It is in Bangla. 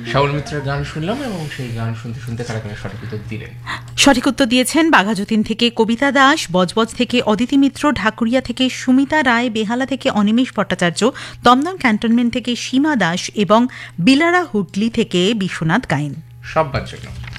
শাওল মিত্রের গান শুনলাম এবং সেই গান শুনতে শুনতে কারা কারা সঠিক উত্তর দিলেন। সঠিক উত্তর দিয়েছেন বাঘাযতীন থেকে কবিতা দাস, বজবজ থেকে অদিতি মিত্র, ঢাকুরিয়া থেকে সুমিতা রায়, বেহালা থেকে অনিমেষ ভট্টাচার্য, দমদম ক্যান্টনমেন্ট থেকে সীমা দাস এবং বিলারা হুগলি থেকে বিশ্বনাথ গাইন। সববার জন্য